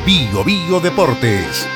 Bio Bio Deportes.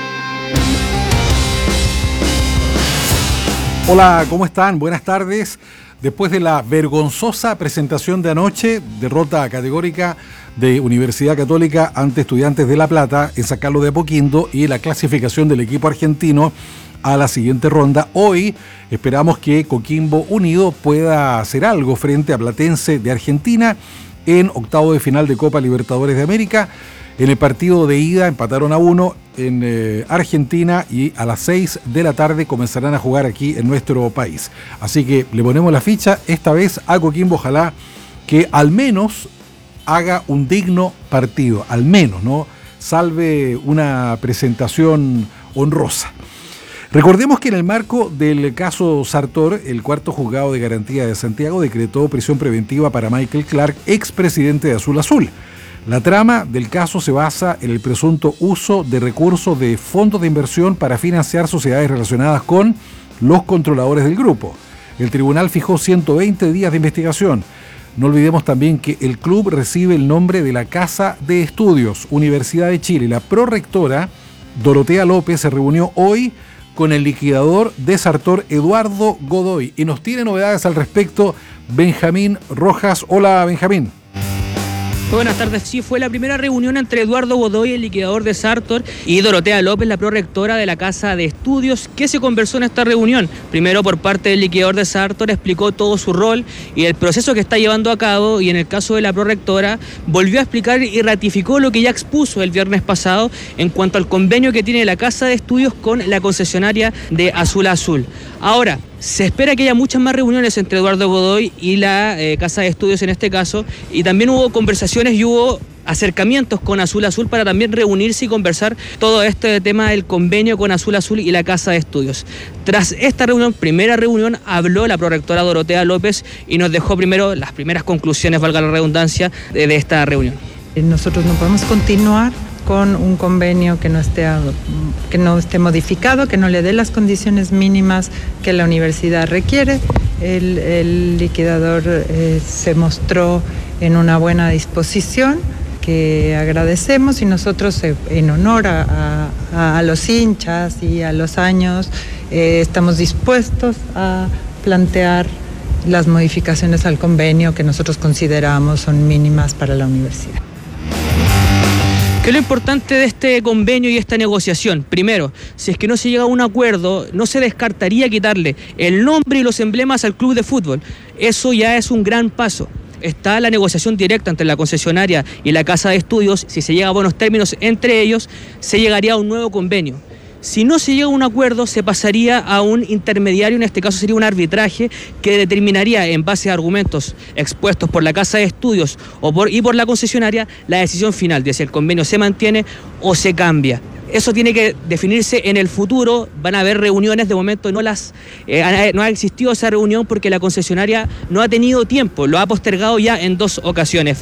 Hola, ¿cómo están? Buenas tardes. Después de la vergonzosa presentación de anoche, derrota categórica de Universidad Católica ante Estudiantes de La Plata en San Carlos de Apoquindo y la clasificación del equipo argentino a la siguiente ronda, hoy esperamos que Coquimbo Unido pueda hacer algo frente a Platense de Argentina en octavo de final de Copa Libertadores de América. En el partido de ida empataron a 1 en Argentina y a las 6 de la tarde comenzarán a jugar aquí en nuestro país. Así que le ponemos la ficha esta vez a Coquimbo, ojalá que al menos haga un digno partido, al menos, ¿no? Salve una presentación honrosa. Recordemos que en el marco del caso Sartor, el cuarto juzgado de garantía de Santiago decretó prisión preventiva para Michael Clark, expresidente de Azul Azul. La trama del caso se basa en el presunto uso de recursos de fondos de inversión para financiar sociedades relacionadas con los controladores del grupo. El tribunal fijó 120 días de investigación. No olvidemos también que el club recibe el nombre de la Casa de Estudios, Universidad de Chile. La prorectora, Dorotea López, se reunió hoy con el liquidador de Sartor, Eduardo Godoy. Y nos tiene novedades al respecto Benjamín Rojas. Hola, Benjamín. Buenas tardes. Sí, fue la primera reunión entre Eduardo Godoy, el liquidador de Sartor, y Dorotea López, la prorectora de la Casa de Estudios. ¿Qué se conversó en esta reunión? Primero, por parte del liquidador de Sartor, explicó todo su rol y el proceso que está llevando a cabo, y en el caso de la prorectora, volvió a explicar y ratificó lo que ya expuso el viernes pasado en cuanto al convenio que tiene la Casa de Estudios con la concesionaria de Azul Azul. Ahora, se espera que haya muchas más reuniones entre Eduardo Godoy y la Casa de Estudios en este caso, y también hubo conversaciones y hubo acercamientos con Azul Azul para también reunirse y conversar todo este tema del convenio con Azul Azul y la Casa de Estudios. Tras esta reunión, primera reunión, habló la prorectora Dorotea López y nos dejó primero las primeras conclusiones, valga la redundancia, de esta reunión. Nosotros no podemos continuar con un convenio que no esté modificado, que no le dé las condiciones mínimas que la universidad requiere. El liquidador se mostró en una buena disposición, que agradecemos, y nosotros en honor a los hinchas y a los años estamos dispuestos a plantear las modificaciones al convenio que nosotros consideramos son mínimas para la universidad. ¿Qué es lo importante de este convenio y esta negociación? Primero, si es que no se llega a un acuerdo, no se descartaría quitarle el nombre y los emblemas al club de fútbol. Eso ya es un gran paso. Está la negociación directa entre la concesionaria y la Casa de Estudios. Si se llega a buenos términos entre ellos, se llegaría a un nuevo convenio. Si no se llega a un acuerdo, se pasaría a un intermediario, en este caso sería un arbitraje que determinaría, en base a argumentos expuestos por la Casa de Estudios y por la concesionaria, la decisión final de si el convenio se mantiene o se cambia. Eso tiene que definirse en el futuro. Van a haber reuniones, de momento no ha existido esa reunión porque la concesionaria no ha tenido tiempo, lo ha postergado ya en 2 ocasiones.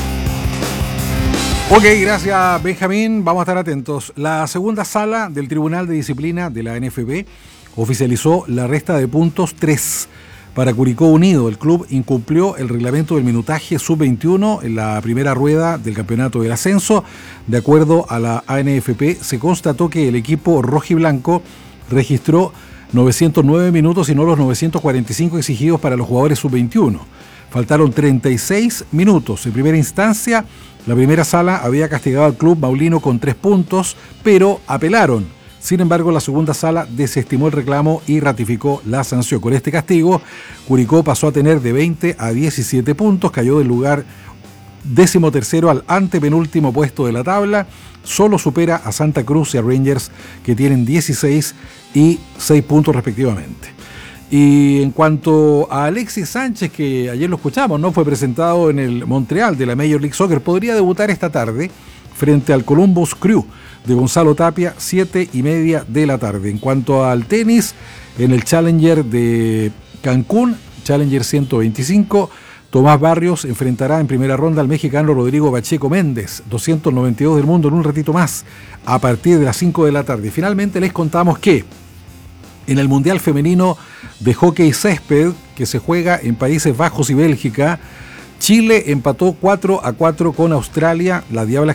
Ok, gracias Benjamín, vamos a estar atentos. La segunda sala del Tribunal de Disciplina de la NFP oficializó la resta de puntos 3 para Curicó Unido. El club incumplió el reglamento del minutaje sub-21 en la primera rueda del campeonato del ascenso. De acuerdo a la ANFP, se constató que el equipo rojiblanco registró 909 minutos y no los 945 exigidos para los jugadores sub-21. Faltaron 36 minutos. En primera instancia, la primera sala había castigado al club maulino con 3 puntos, pero apelaron. Sin embargo, la segunda sala desestimó el reclamo y ratificó la sanción. Con este castigo, Curicó pasó a tener de 20 a 17 puntos, cayó del lugar 13º al antepenúltimo puesto de la tabla, solo supera a Santa Cruz y a Rangers, que tienen 16 y 6 puntos respectivamente. Y en cuanto a Alexis Sánchez, que ayer lo escuchamos, ¿no? Fue presentado en el Montreal de la Major League Soccer, podría debutar esta tarde frente al Columbus Crew de Gonzalo Tapia, 7:30 de la tarde. En cuanto al tenis, en el Challenger de Cancún, Challenger 125, Tomás Barrios enfrentará en primera ronda al mexicano Rodrigo Pacheco Méndez, 292 del mundo, en un ratito más, a partir de las 5 de la tarde. Finalmente les contamos que en el Mundial Femenino de Hockey Césped, que se juega en Países Bajos y Bélgica, Chile empató 4-4 con Australia. Las Diablas